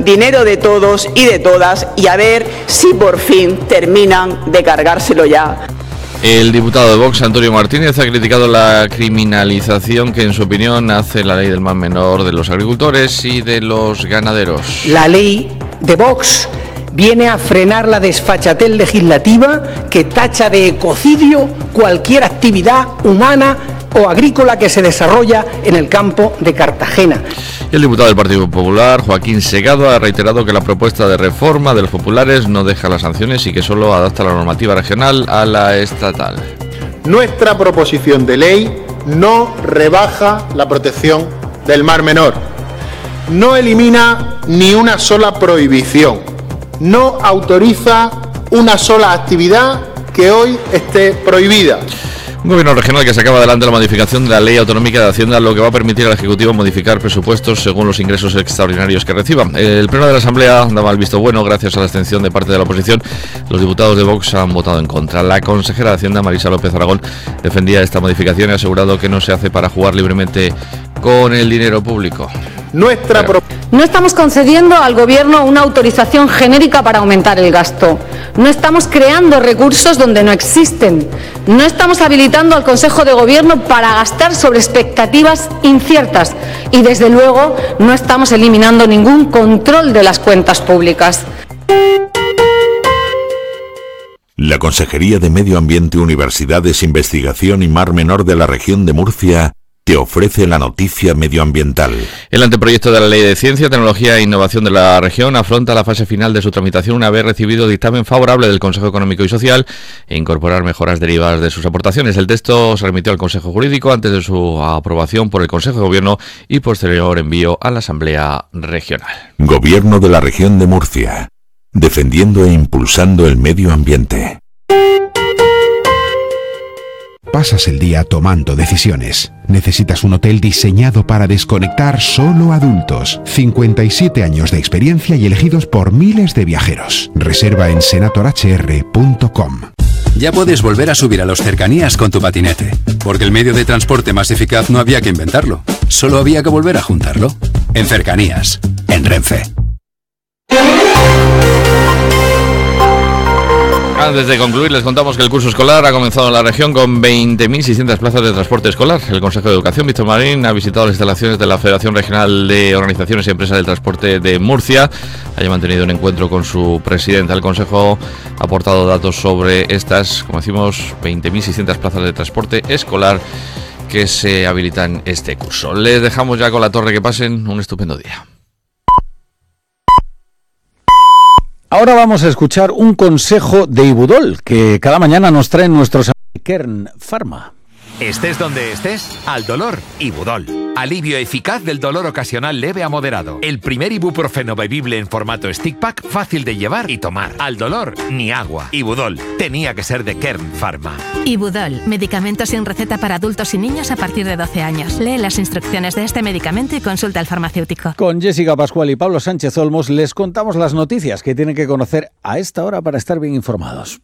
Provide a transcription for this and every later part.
dinero de todos y de todas, y a ver si por fin terminan de cargárselo ya. El diputado de Vox, Antonio Martínez, ha criticado la criminalización que, en su opinión, hace la ley del mal menor de los agricultores y de los ganaderos. La ley de Vox viene a frenar la desfachatez legislativa que tacha de ecocidio cualquier actividad humana o agrícola que se desarrolla en el campo de Cartagena. El diputado del Partido Popular, Joaquín Segado, ha reiterado que la propuesta de reforma de los populares no deja las sanciones y que solo adapta la normativa regional a la estatal. Nuestra proposición de ley no rebaja la protección del mar menor, no elimina ni una sola prohibición, no autoriza una sola actividad que hoy esté prohibida. Un gobierno regional que sacaba adelante la modificación de la Ley Autonómica de Hacienda, lo que va a permitir al Ejecutivo modificar presupuestos según los ingresos extraordinarios que reciba. El Pleno de la Asamblea daba el visto bueno gracias a la abstención de parte de la oposición. Los diputados de Vox han votado en contra. La consejera de Hacienda, Marisa López Aragón, defendía esta modificación y ha asegurado que no se hace para jugar libremente con el dinero público. No estamos concediendo al Gobierno una autorización genérica para aumentar el gasto. No estamos creando recursos donde no existen. No estamos habilitando al Consejo de Gobierno para gastar sobre expectativas inciertas. Y, desde luego, no estamos eliminando ningún control de las cuentas públicas. La Consejería de Medio Ambiente, Universidades, Investigación y Mar Menor de la región de Murcia te ofrece la noticia medioambiental. El anteproyecto de la Ley de Ciencia, Tecnología e Innovación de la región afronta la fase final de su tramitación una vez recibido dictamen favorable del Consejo Económico y Social e incorporar mejoras derivadas de sus aportaciones. El texto se remitió al Consejo Jurídico antes de su aprobación por el Consejo de Gobierno y posterior envío a la Asamblea Regional. Gobierno de la región de Murcia, defendiendo e impulsando el medio ambiente. Pasas el día tomando decisiones. Necesitas un hotel diseñado para desconectar solo adultos. 57 años de experiencia y elegidos por miles de viajeros. Reserva en senatorhr.com. Ya puedes volver a subir a los cercanías con tu patinete, porque el medio de transporte más eficaz no había que inventarlo, solo había que volver a juntarlo. En Cercanías, en Renfe. Antes de concluir, les contamos que el curso escolar ha comenzado en la región con 20.600 plazas de transporte escolar. El Consejo de Educación, Víctor Marín, ha visitado las instalaciones de la Federación Regional de Organizaciones y Empresas del Transporte de Murcia. Ha mantenido un encuentro con su presidenta. El Consejo ha aportado datos sobre estas, como decimos, 20.600 plazas de transporte escolar que se habilitan este curso. Les dejamos ya con la torre. Que pasen un estupendo día. Ahora vamos a escuchar un consejo de Ibudol que cada mañana nos traen nuestros amigos de Kern Pharma. Estés donde estés, al dolor, Ibudol. Alivio eficaz del dolor ocasional leve a moderado. El primer ibuprofeno bebible en formato stick pack, fácil de llevar y tomar. Al dolor, ni agua. Ibudol, tenía que ser de Kern Pharma. Ibudol, medicamento sin receta para adultos y niños a partir de 12 años. Lee las instrucciones de este medicamento y consulta al farmacéutico. Con Jessica Pascual y Pablo Sánchez Olmos les contamos las noticias que tienen que conocer a esta hora para estar bien informados.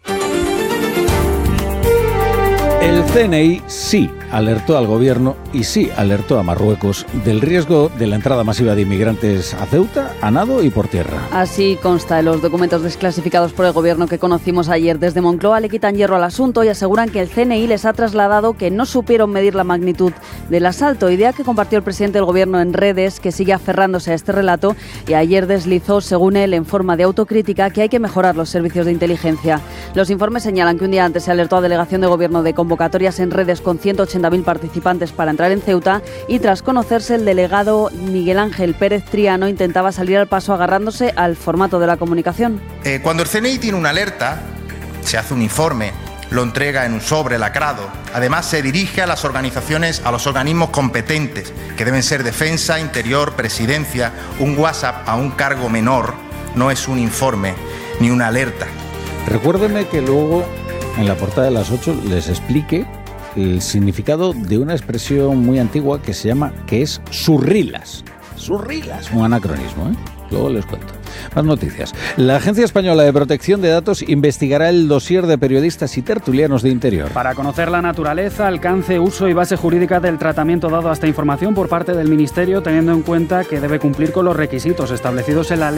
El CNI sí alertó al gobierno y sí alertó a Marruecos del riesgo de la entrada masiva de inmigrantes a Ceuta, a nado y por tierra. Así consta en los documentos desclasificados por el gobierno que conocimos ayer. Desde Moncloa le quitan hierro al asunto y aseguran que el CNI les ha trasladado que no supieron medir la magnitud del asalto, idea que compartió el presidente del gobierno en redes, que sigue aferrándose a este relato y ayer deslizó, según él, en forma de autocrítica, que hay que mejorar los servicios de inteligencia. Los informes señalan que un día antes se alertó a delegación de gobierno de convocatorias en redes con 180.000 participantes para entrar en Ceuta y tras conocerse el delegado Miguel Ángel Pérez Triano intentaba salir al paso agarrándose al formato de la comunicación. Cuando el CNI tiene una alerta, se hace un informe, lo entrega en un sobre lacrado. Además se dirige a las organizaciones, a los organismos competentes, que deben ser Defensa, Interior, Presidencia. Un WhatsApp a un cargo menor no es un informe ni una alerta. Recuérdeme que luego en la portada de las 8 les explique el significado de una expresión muy antigua que se llama, que es surrilas. Surrilas, un anacronismo, ¿eh? Luego les cuento. Más noticias. La Agencia Española de Protección de Datos investigará el dossier de periodistas y tertulianos de Interior. Para conocer la naturaleza, alcance, uso y base jurídica del tratamiento dado a esta información por parte del Ministerio, teniendo en cuenta que debe cumplir con los requisitos establecidos en la ley